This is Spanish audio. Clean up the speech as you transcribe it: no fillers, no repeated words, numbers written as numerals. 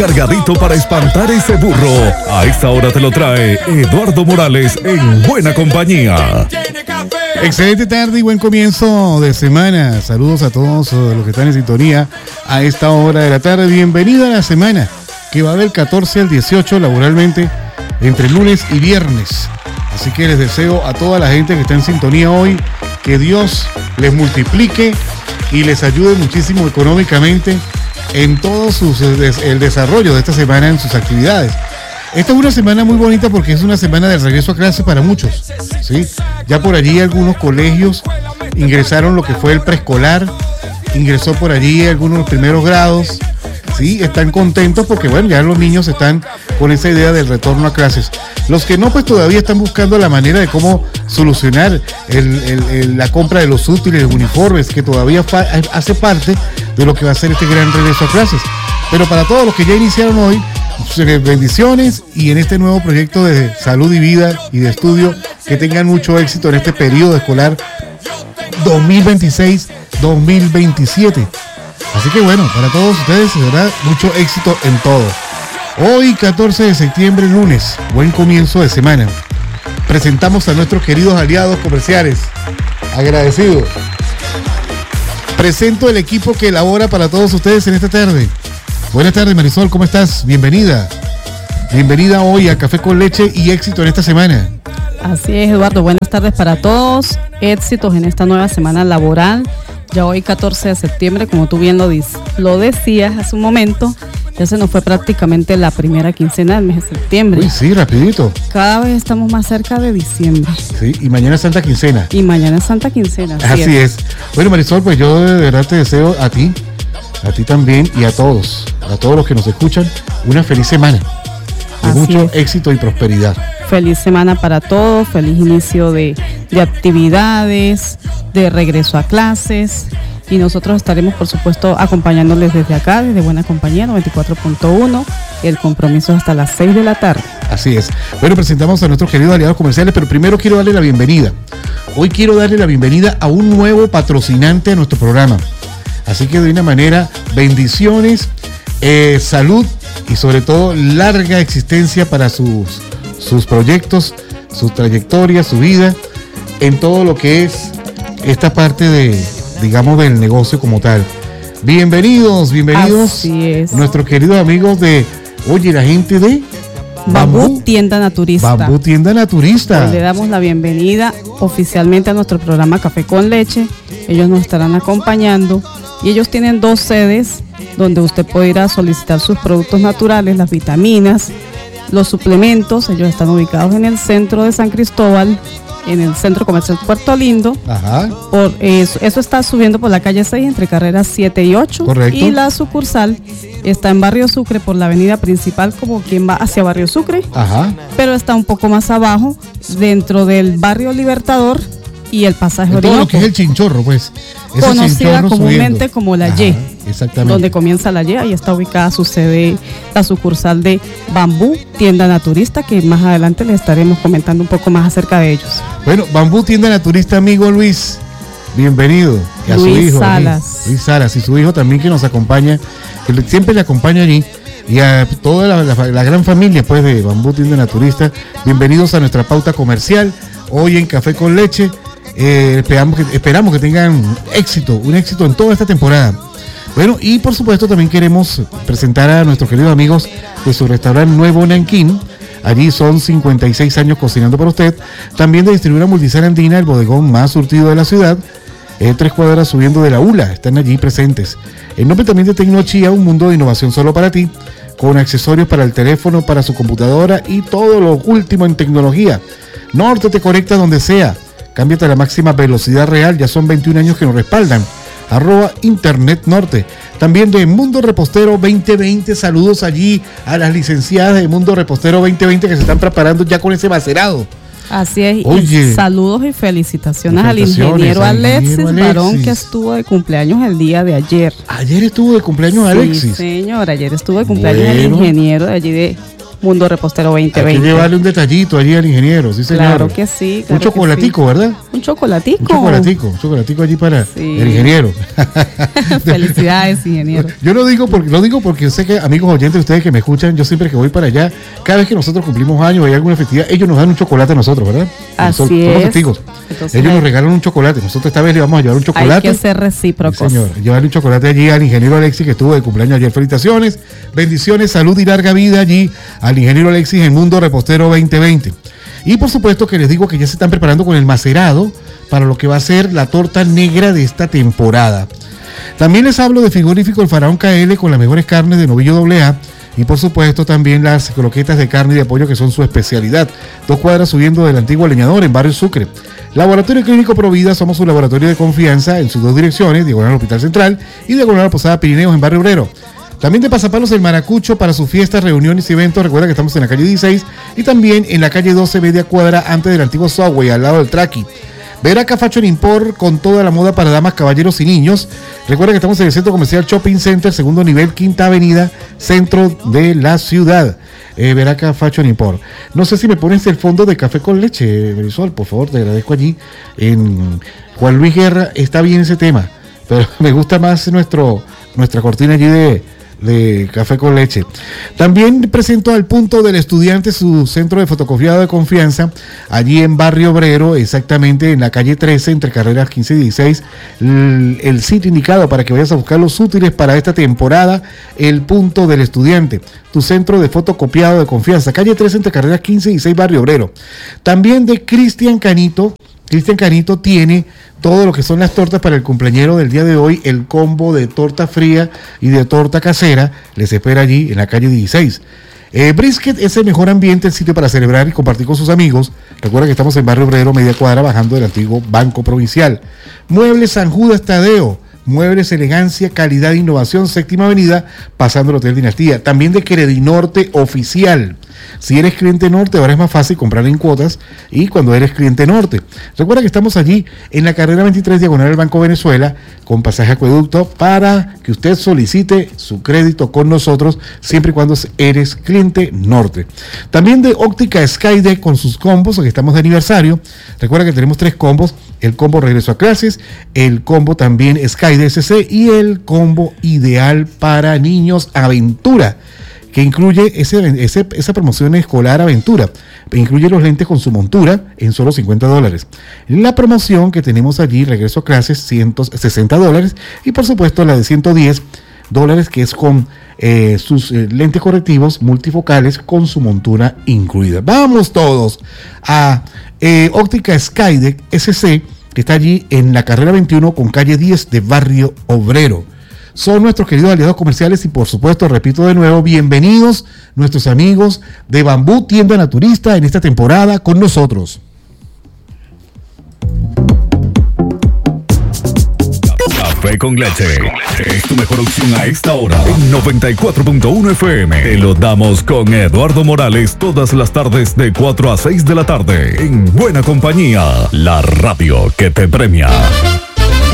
Cargadito para espantar ese burro. A esta hora te lo trae Eduardo Morales en Buena Compañía. Excelente tarde y buen comienzo de semana. Saludos a todos los que están en sintonía a esta hora de la tarde. Bienvenida a la semana que va del 14 al 18 laboralmente entre lunes y viernes. Así que les deseo a toda la gente que está en sintonía hoy que Dios les multiplique y les ayude muchísimo económicamente en todo el desarrollo de esta semana en sus actividades. Esta es una semana muy bonita porque es una semana de regreso a clase para muchos, ¿sí? Ya por allí algunos colegios ingresaron lo que fue el preescolar, ingresó por allí algunos de los primeros grados, ¿sí? Están contentos porque, bueno, ya los niños están con esa idea del retorno a clases. Los que no, pues todavía están buscando la manera de cómo solucionar la compra de los útiles, los uniformes, que todavía hace parte de lo que va a ser este gran regreso a clases. Pero para todos los que ya iniciaron hoy, bendiciones, y en este nuevo proyecto de salud y vida y de estudio, que tengan mucho éxito en este periodo escolar 2026-2027. Así que bueno, para todos ustedes, de verdad, mucho éxito en todo. Hoy, 14 de septiembre, lunes, buen comienzo de semana. Presentamos a nuestros queridos aliados comerciales. Agradecido. Presento el equipo que elabora para todos ustedes en esta tarde. Buenas tardes, Marisol, ¿cómo estás? Bienvenida. Bienvenida hoy a Café con Leche y éxito en esta semana. Así es, Eduardo. Buenas tardes para todos. Éxitos en esta nueva semana laboral. Ya hoy, 14 de septiembre, como tú bien lo decías hace un momento, ya se nos fue prácticamente la primera quincena del mes de septiembre. Uy, sí, rapidito. Cada vez estamos más cerca de diciembre. Sí, y mañana es Santa Quincena. Y mañana es Santa Quincena. Así es. Bueno, Marisol, pues yo de verdad te deseo a ti también y a todos los que nos escuchan, una feliz semana. De mucho éxito y prosperidad. Feliz semana para todos, feliz inicio de actividades, de regreso a clases, y nosotros estaremos, por supuesto, acompañándoles desde acá, desde Buena Compañía 94.1, el compromiso es hasta las 6 de la tarde. Así es. Bueno, presentamos a nuestros queridos aliados comerciales, pero primero quiero darle la bienvenida. Hoy quiero darle la bienvenida a un nuevo patrocinante a nuestro programa. Así que de una manera, bendiciones, salud y sobre todo larga existencia para sus proyectos, su trayectoria, su vida, en todo lo que es esta parte del negocio como tal. Bienvenidos Así es. Nuestros queridos amigos la gente de Bambú Tienda Naturista. Bambú Tienda Naturista. Le damos la bienvenida oficialmente a nuestro programa Café con Leche. Ellos nos estarán acompañando y ellos tienen 2 sedes donde usted puede ir a solicitar sus productos naturales, las vitaminas, los suplementos. Ellos están ubicados en el centro de San Cristóbal, en el centro comercial Puerto Lindo. Ajá. Eso está subiendo por la calle 6 entre carreras 7 y 8. Correcto. Y la sucursal está en Barrio Sucre por la avenida principal, como quien va hacia Barrio Sucre. Ajá. Pero está un poco más abajo, dentro del barrio Libertador y el pasaje Orinoco. Todo lo que es el Chinchorro, pues. Conocida comúnmente como la Y. Exactamente. Donde comienza la Y, ahí está ubicada su sede, la sucursal de Bambú Tienda Naturista, que más adelante les estaremos comentando un poco más acerca de ellos. Bueno, Bambú Tienda Naturista, amigo Luis, bienvenido. Y a Luis su hijo, Salas. Luis Salas, y su hijo también, que nos acompaña, que siempre le acompaña allí, y a toda la gran familia, pues, de Bambú Tienda Naturista. Bienvenidos a nuestra pauta comercial, hoy en Café con Leche. Esperamos que tengan un éxito en toda esta temporada. Bueno, y por supuesto también queremos presentar a nuestros queridos amigos de su restaurante Nuevo Nanquín. Allí son 56 años cocinando para usted. También de Distribuidora Multisal Andina, el bodegón más surtido de la ciudad. 3 cuadras subiendo de la ULA, están allí presentes. En nombre también de Tecnochía, un mundo de innovación solo para ti, con accesorios para el teléfono, para su computadora y todo lo último en tecnología. Norte te conecta donde sea. Cámbiate a la máxima velocidad real, ya son 21 años que nos respaldan. @Internet Norte. También de Mundo Repostero 2020, saludos allí a las licenciadas de Mundo Repostero 2020 que se están preparando ya con ese macerado. Así es. Oye, y saludos y felicitaciones al ingeniero Alexis Barón, que estuvo de cumpleaños el día de ayer. Ayer estuvo de cumpleaños Alexis. Sí, señor, ayer estuvo de cumpleaños el ingeniero de allí Mundo Repostero Hay 2020. que llevarle un detallito allí al ingeniero, sí señor. Claro que sí. Un chocolatico, ¿verdad? Un chocolatico. Un chocolatico allí para el ingeniero. Felicidades, ingeniero. Yo lo digo porque sé que, amigos oyentes, ustedes que me escuchan, yo siempre que voy para allá, cada vez que nosotros cumplimos años o hay alguna festividad, ellos nos dan un chocolate a nosotros, ¿verdad? Así Somos es. testigos. Entonces, ellos nos regalan un chocolate. Nosotros esta vez le vamos a llevar un chocolate. Hay que ser recíprocos. Sí, señor. Llevarle un chocolate allí al ingeniero Alexis, que estuvo de cumpleaños ayer. Felicitaciones, bendiciones, salud y larga vida allí al ingeniero Alexis en Mundo Repostero 2020. Y por supuesto que les digo que ya se están preparando con el macerado para lo que va a ser la torta negra de esta temporada. También les hablo de Frigorífico El Faraón KL con las mejores carnes de novillo AA. Y por supuesto también las croquetas de carne y de pollo, que son su especialidad. 2 cuadras subiendo del antiguo leñador en Barrio Sucre. Laboratorio Clínico Provida, somos su laboratorio de confianza en sus 2 direcciones, diagonal Hospital Central y diagonal Posada Pirineos en Barrio Obrero. También de Pasapalos el Maracucho para sus fiestas, reuniones y eventos. Recuerda que estamos en la calle 16 y también en la calle 12, media cuadra antes del antiguo Subway, al lado del Traqui. Veraca Fashion Import con toda la moda para damas, caballeros y niños. Recuerda que estamos en el Centro Comercial Shopping Center, segundo nivel, Quinta Avenida, centro de la ciudad. Veraca Fashion Import. No sé si me pones el fondo de café con leche, Marisol, por favor, te agradezco allí. En Juan Luis Guerra está bien ese tema, pero me gusta más nuestra cortina allí de café con leche. También presento al Punto del Estudiante, su centro de fotocopiado de confianza, allí en Barrio Obrero, exactamente en la calle 13, entre carreras 15 y 16, el sitio indicado para que vayas a buscar los útiles para esta temporada, el Punto del Estudiante, tu centro de fotocopiado de confianza, calle 13, entre carreras 15 y 16, Barrio Obrero. También de Cristian Canito. Cristian Canito tiene todo lo que son las tortas para el cumpleañero del día de hoy, el combo de torta fría y de torta casera, les espera allí en la calle 16. Brisket es el mejor ambiente, el sitio para celebrar y compartir con sus amigos. Recuerda que estamos en Barrio Obrero, media cuadra, bajando del antiguo Banco Provincial. Muebles San Judas Tadeo, muebles, elegancia, calidad e innovación, 7ª Avenida, pasando el Hotel Dinastía. También de Credinorte Oficial. Si eres cliente Norte, ahora es más fácil comprar en cuotas y cuando eres cliente Norte. Recuerda que estamos allí en la carrera 23, diagonal del Banco Venezuela, con pasaje acueducto, para que usted solicite su crédito con nosotros, siempre y cuando eres cliente Norte. También de Óptica Skydeck con sus combos, que estamos de aniversario. Recuerda que tenemos 3 combos: el combo regreso a clases, el combo también Skydeck SC y el combo ideal para niños Aventura, que incluye esa promoción escolar Aventura. Incluye los lentes con su montura en solo $50. La promoción que tenemos allí, regreso a clases, $160. Y por supuesto la de $110, que es con sus lentes correctivos multifocales con su montura incluida. Vamos todos a Óptica Skydeck SC, que está allí en la carrera 21 con calle 10 de Barrio Obrero. Son nuestros queridos aliados comerciales y por supuesto, repito de nuevo, bienvenidos nuestros amigos de Bambú Tienda Naturista en esta temporada con nosotros. Café con leche es tu mejor opción a esta hora. En 94.1 FM te lo damos con Eduardo Morales todas las tardes de 4 a 6 de la tarde. En buena compañía, la radio que te premia.